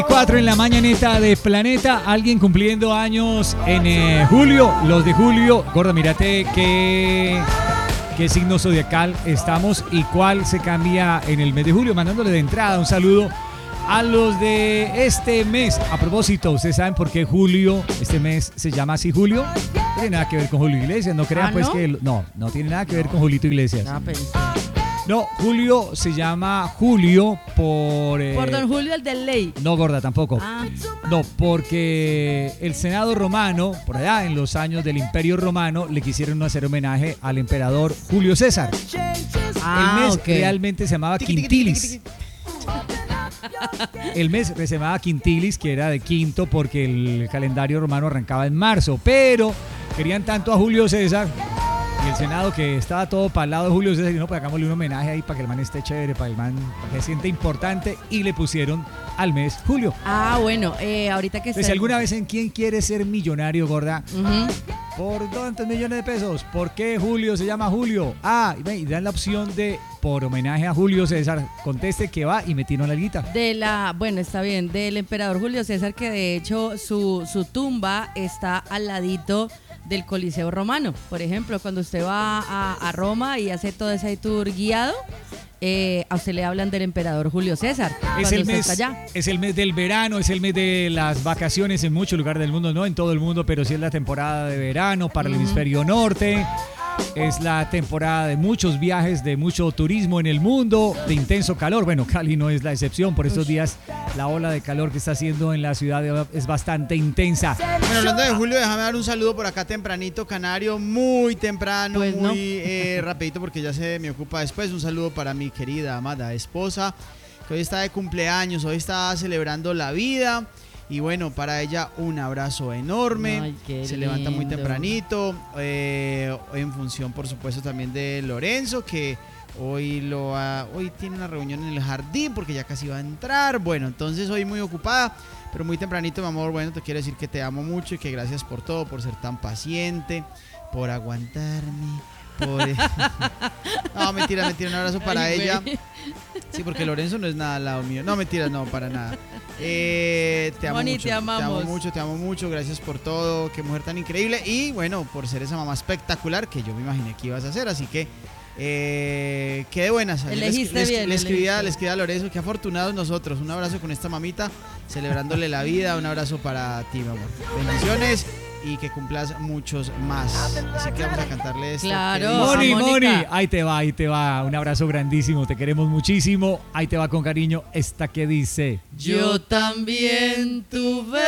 4 en la mañaneta de Planeta. Alguien cumpliendo años en julio. Los de julio. Gorda, mírate qué signo zodiacal estamos y cuál se cambia en el mes de julio. Mandándole de entrada un saludo a los de este mes. A propósito, ¿ustedes saben por qué julio, este mes se llama así Julio? No tiene nada que ver con Julio Iglesias. No crean pues ¿no? que... No tiene nada que ver con Julito Iglesias. No, Julio se llama Julio por... Por Don Julio el del Ley. No, gorda, tampoco. Ah. No, porque el Senado romano, por allá en los años del Imperio Romano, le quisieron hacer homenaje al emperador Julio César. El mes realmente se llamaba Quintilis. El mes se llamaba Quintilis, que era de quinto porque el calendario romano arrancaba en marzo. Pero querían tanto a Julio César y el Senado que estaba todo para el lado de Julio César y no, pues hagámosle un homenaje ahí para que el man esté chévere, para que se sienta importante, y le pusieron al mes Julio. Ah, bueno, ahorita que pues si alguna vez en quién quiere ser millonario, gorda, ¿por cuántos millones de pesos? ¿Por qué Julio se llama Julio? Y dan la opción de por homenaje a Julio César. Conteste que va y metieron la alguita. Bueno, está bien, del emperador Julio César, que de hecho su tumba está al ladito del Coliseo Romano. Por ejemplo, cuando usted va a Roma y hace todo ese tour guiado, a usted le hablan del emperador Julio César. Es el mes del verano, es el mes de las vacaciones en muchos lugares del mundo, no en todo el mundo, pero sí es la temporada de verano para el hemisferio norte. Es la temporada de muchos viajes, de mucho turismo en el mundo, de intenso calor. Bueno, Cali no es la excepción. Por estos días la ola de calor que está haciendo en la ciudad es bastante intensa. Bueno, hablando de Julio, déjame dar un saludo por acá tempranito, Canario, muy temprano, pues rapidito porque ya se me ocupa después. Un saludo para mi querida, amada esposa, que hoy está de cumpleaños, hoy está celebrando la vida. Y bueno, para ella un abrazo enorme. Ay, se levanta muy tempranito, en función por supuesto también de Lorenzo, que hoy tiene una reunión en el jardín porque ya casi va a entrar. Bueno, entonces hoy muy ocupada, pero muy tempranito, mi amor. Bueno, te quiero decir que te amo mucho y que gracias por todo, por ser tan paciente, por aguantarme. No, mentira, un abrazo para ella. Sí, porque Lorenzo no es nada al lado mío. No, mentira, no, para nada. Te amo Moni, mucho. te amamos. Te amo mucho. Gracias por todo. Qué mujer tan increíble. Y bueno, por ser esa mamá espectacular que yo me imaginé que ibas a hacer. Así que qué de buenas. Le escribí a Lorenzo. Qué afortunados nosotros. Un abrazo con esta mamita, celebrándole la vida. Un abrazo para ti, mi amor. Bendiciones. Y que cumplas muchos más. Así que vamos a cantarle esto. Claro. Moni, ahí te va. Un abrazo grandísimo, te queremos muchísimo. Ahí te va con cariño esta que dice: yo también tuve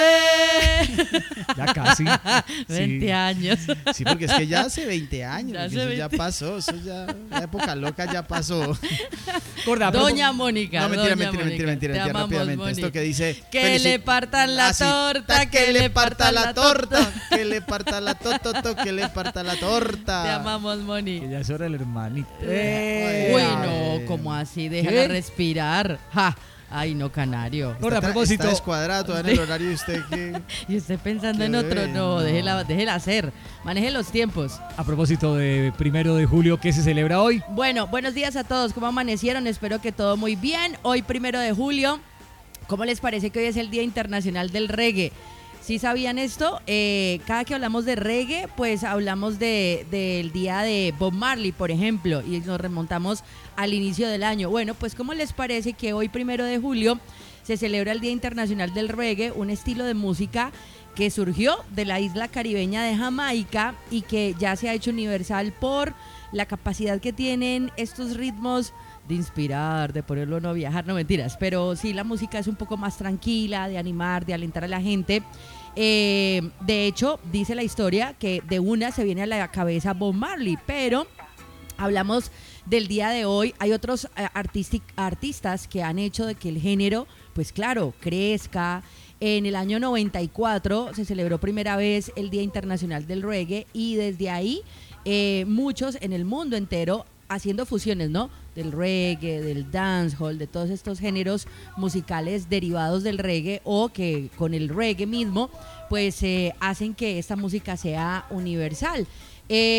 ya casi 20 años. Sí, porque es que ya hace 20 años. Ya pasó. Eso ya, la época loca ya pasó. Gorda, Doña Mónica. No, mentira, rápidamente. Moni. Esto que dice: que le partan la torta, que le parta la torta. Que le parta la que le parta la torta. Te amamos, Moni. Que ya es hora del hermanito. Uy, no, ¿cómo así? Déjala respirar. Ja. Ay, no, Canario. Por a propósito. Está descuadrado en el horario de usted. Y usted pensando en otro. No, déjela hacer. Maneje los tiempos. A propósito de 1 de julio, ¿qué se celebra hoy? Bueno, buenos días a todos. ¿Cómo amanecieron? Espero que todo muy bien. Hoy, 1 de julio. ¿Cómo les parece que hoy es el Día Internacional del Reggae? ¿Sí sabían esto? Cada que hablamos de reggae, pues hablamos del día de Bob Marley, por ejemplo, y nos remontamos al inicio del año. Bueno, pues ¿cómo les parece que hoy, 1 de julio, se celebra el Día Internacional del Reggae, un estilo de música que surgió de la isla caribeña de Jamaica y que ya se ha hecho universal por la capacidad que tienen estos ritmos de inspirar, de ponerlo a viajar, no mentiras, pero sí, la música es un poco más tranquila, de animar, de alentar a la gente. De hecho, dice la historia que de una se viene a la cabeza Bob Marley, pero hablamos del día de hoy. Hay otros artistas que han hecho de que el género, pues claro, crezca. En el año 94 se celebró primera vez el Día Internacional del Reggae y desde ahí muchos en el mundo entero haciendo fusiones, ¿no? Del reggae, del dancehall, de todos estos géneros musicales derivados del reggae o que con el reggae mismo, pues hacen que esta música sea universal.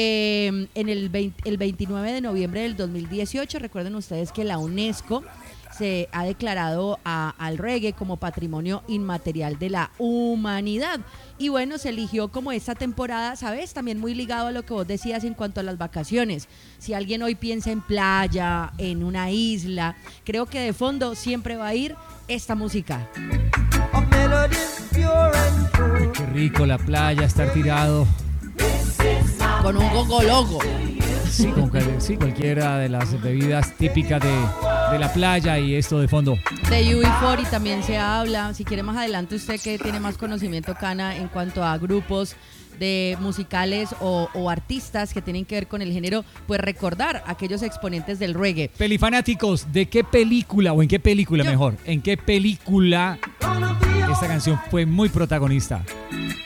El 29 de noviembre del 2018, recuerden ustedes que la UNESCO se ha declarado al reggae como patrimonio inmaterial de la humanidad. Y bueno, se eligió como esta temporada, ¿sabes? También muy ligado a lo que vos decías en cuanto a las vacaciones. Si alguien hoy piensa en playa, en una isla, creo que de fondo siempre va a ir esta música. Ay, qué rico la playa, estar tirado con un gogologo. Sí, cualquiera de las bebidas típicas de la playa y esto de fondo. De UB40 también se habla. Si quiere más adelante usted que tiene más conocimiento, Cana, en cuanto a grupos de musicales o artistas que tienen que ver con el género, pues recordar a aquellos exponentes del reggae. Pelifanáticos, ¿de qué película o en qué película mejor? ¿En qué película esta canción fue muy protagonista?